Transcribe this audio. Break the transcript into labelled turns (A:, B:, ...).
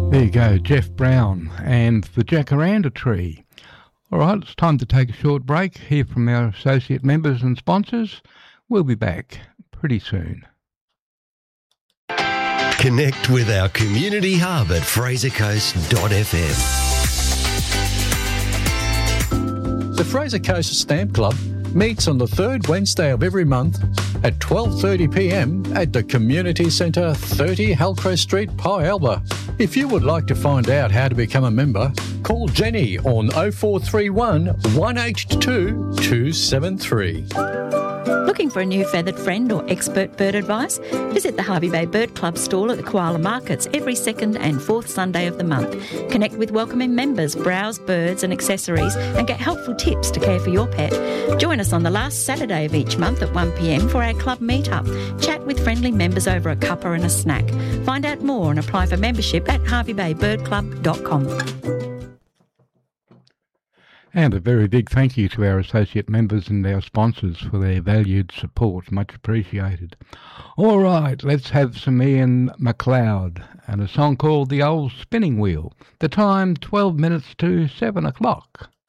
A: There you go, Jeff Brown and the Jacaranda Tree. All right, it's time to take a short break, hear from our associate members and sponsors. We'll be back pretty soon.
B: Connect with our community hub at frasercoast.fm.
C: The Fraser Coast Stamp Club meets on the third Wednesday of every month at 12:30pm at the Community Centre, 30 Halcrow Street, Pye Alba. If you would like to find out how to become a member, call Jenny on 0431 182 273.
D: Looking for a new feathered friend or expert bird advice? Visit the Hervey Bay Bird Club stall at the Koala Markets every second and fourth Sunday of the month. Connect with welcoming members, browse birds and accessories and get helpful tips to care for your pet. Join us on the last Saturday of each month at 1pm for our club meet-up. Chat with friendly members over a cuppa and a snack. Find out more and apply for membership at harveybaybirdclub.com.
A: And a very big thank you to our associate members and our sponsors for their valued support. Much appreciated. All right, let's have some Ian McLeod and a song called The Old Spinning Wheel. The time, 12 minutes to 7 o'clock.